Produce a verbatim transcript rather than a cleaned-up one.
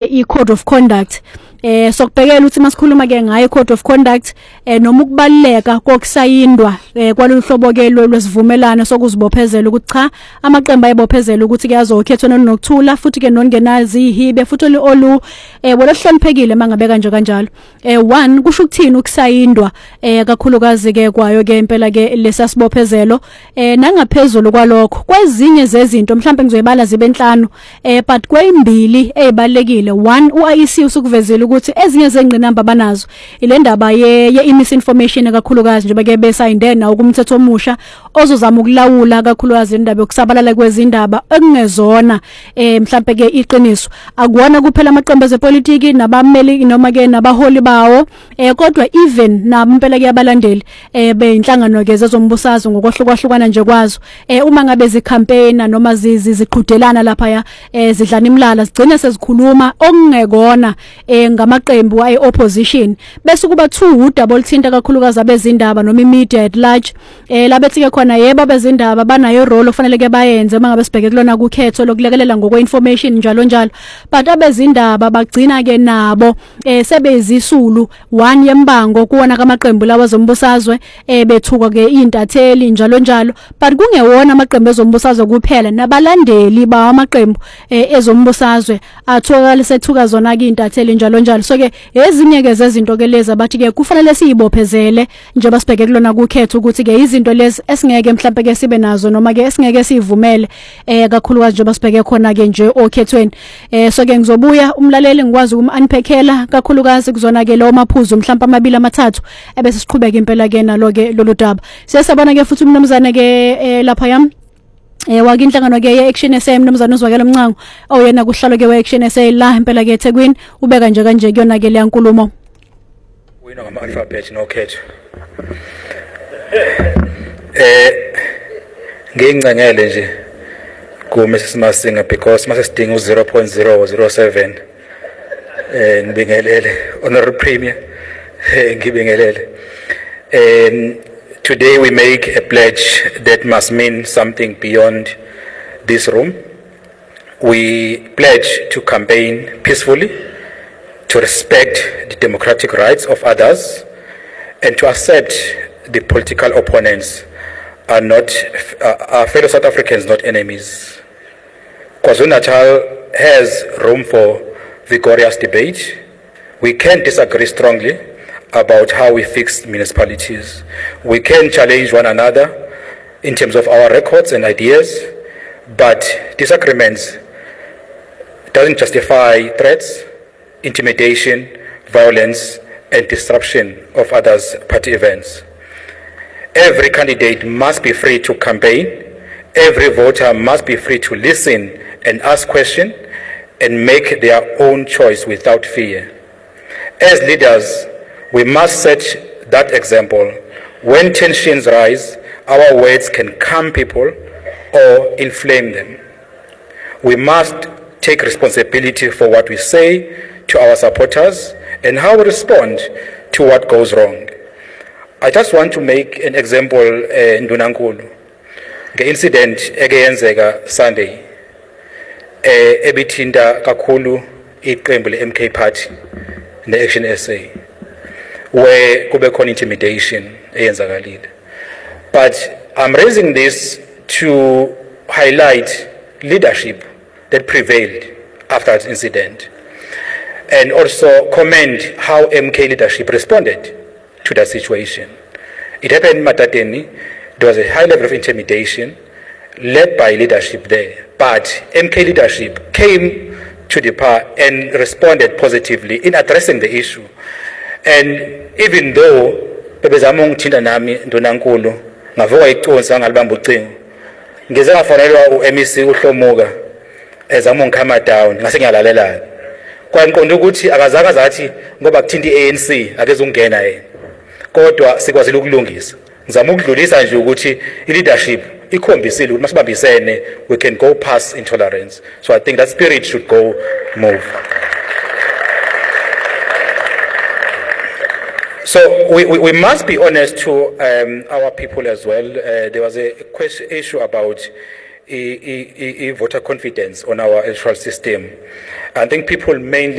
i code of conduct. Eh sokubhekela uthi masikhuluma ke ngaye code of conduct eh noma ukubaleka kokusayindwa eh kwalolu hlobo ke lwesivumelano sokuzibophezela ukuthi cha amaqembu ayibophezela ukuthi kuyazokhethwa nokuthula futhi ke nongenazi ihibe futhi olu eh wolohloniphekile mangabe kanje kanjalo. Eh one kusho ukuthini ukusayindwa eh kakhulukazi ke kwayo ke impela ke lesasibophezelo eh nangaphezulu kwalokho kwezinye zezinto mhlawumbe ngizoyibala zibe enhlanu eh but kwezimbili ezibalekile. One u I E C usukuvezela ukuthi ezinye zengqinamba banazo ile ndaba ye misinformation kakhulukazi njengoba ke besayinde na ukumthetho omusha ozozama ukulawula kakhulukazi indaba yokusabalala kwezindaba ekungezona eh mhlawumbe ke iqiniso akuwona kuphela amaqembu ezepolitiki nabameli noma ke nabaholi bawo eh kodwa even nampela ke abalandeli eh beinhlangano ke zezombusazwe ngokwahlukahlukana nje kwazo eh uma ngabe zicampaign noma ziziqhudelana lapha ya eh zidlana imlala sigcina sezikhuluma okungekona eh ngamaqembu ay opposition bese kuba two udouble thinta kakhulukazi abezindaba noma imedia at large eh labethi ke khona yebo abezindaba banayo role ofanele ke bayenze mangabe sibheke kulona kukhetho lokulekelela ngokwe information njalo njalo but abezindaba bagcina ke nabo eh sebezisulu one yembango kuona kamaqembu lawa zombusazwe eh bethuka ke intatheli njalo njalo but kungewona amaqembu ezombusazwe kuphela nabalandeli ba amaqembu eh ezombusazwe athoka lesethuka zona ke intatheli njalo njalo so ke ezinye ke zezinto ke lezi abathi ke kufanele siyibophezele njengoba sibheke kulona kukhetho ukuthi ke izinto lezi esingeke mhlawumbe ke sibe nazo noma ke esingeke sivumele eh kakhulukazi njengoba sibheke khona ke nje okhethweni eh so ke ngizobuya umlaleli ngikwazi umunpackela kakhulukazi kuzona ke lo maphuzu mhlawumbe amabili amathathu ebese siqhubeka impela ke nalo ke lolu daba siyasabona ke futhi umnumzane ke lapha yami eh wake inhlangano ke ye Action S A mnumzane uzwakela umncango oyena kuhlalo ke we Action S A la impela ke eThekwini ubeka nje kanje kuyona ke le nkulumo wena ngama alphabet nokhetho eh ngincengele nje ku Missus Masinga because mase sidinga u zero point zero zero seven eh ngibingelele honorable premier eh ngibingelele eh today we make a pledge that must mean something beyond this room. We pledge to campaign peacefully, to respect the democratic rights of others, and to accept the political opponents are not uh, our fellow South Africans, not enemies. KwaZulu-Natal has room for vigorous debate. We can disagree strongly about how we fix municipalities. We can challenge one another in terms of our records and ideas, but disagreements doesn't justify threats, intimidation, violence, and disruption of others' party events. Every candidate must be free to campaign. Every voter must be free to listen and ask questions and make their own choice without fear. As leaders, we must set that example. When tensions rise, our words can calm people or inflame them. We must take responsibility for what we say to our supporters and how we respond to what goes wrong. I just want to make an example in Ndunankulu. The incident egeyenzeka Sunday eh ebithinta kakhulu iqembu le-M K Party ne-Action S A where kube khona intimidation eyenzakalile. But I'm raising this to highlight leadership that prevailed after that incident and also commend how M K leadership responded to that situation. It happened in Matateni. There was a high level of intimidation led by leadership there, but M K leadership came to the par and responded positively in addressing the issue. And even though bebezama ungithinta nami Ndunankulu ngavuka iconsi ngalibamba ucingo ngeze ngafonelwa u-M E C uHlomuka ezama ungikhama down ngase ngiyalalela kwanqonda ukuthi akazange azathi ngoba kuthinta i-A N C akeze ungena yena kodwa sikwazile ukulungisa ngizama ukudlulisa nje ukuthi i-leadership ikhombisile ukuthi masibambisene we can go past intolerance. So I think that spirit should go move. So we, we, we must be honest to um, our people as well. Uh, there was a question, issue about e, e, e, voter confidence on our electoral system. I think people mainly